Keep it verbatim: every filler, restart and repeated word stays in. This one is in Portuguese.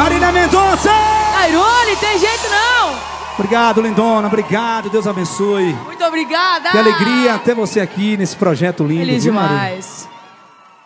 Marília Mendonça! Tairone, tem jeito não! Obrigado, lindona, obrigado, Deus abençoe. Muito obrigada! Que alegria ter você aqui nesse projeto lindo. Feliz viu, demais. Marília?